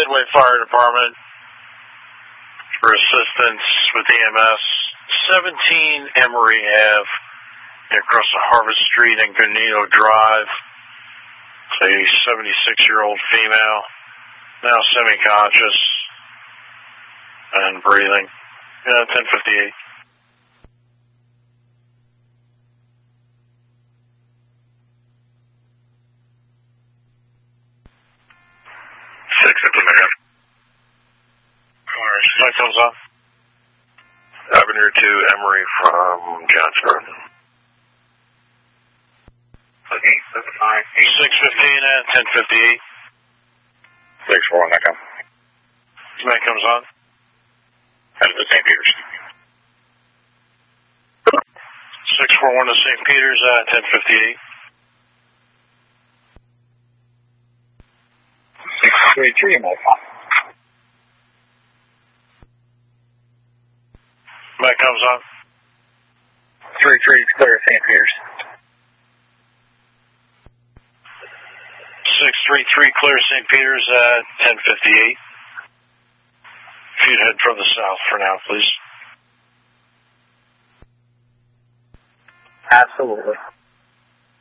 Midway Fire Department for assistance with EMS. 17 Emory Ave, across the Harvest Street and Gunito Drive. A 76-year-old female, now semi-conscious and breathing. 10:58. 6:50, Mecca. Light comes on. Avenue 2, Emory from Johnsboro. 6:15 and 10:58. 641, Mecca. Light comes on. Headed to St. Peter's. 641 to St. Peter's at 10:58. 633, Mecca. Light comes on. 33, clear St. Peter's. 633 clear St. Peter's at 10:58. If you'd head from the south for now, please. Absolutely.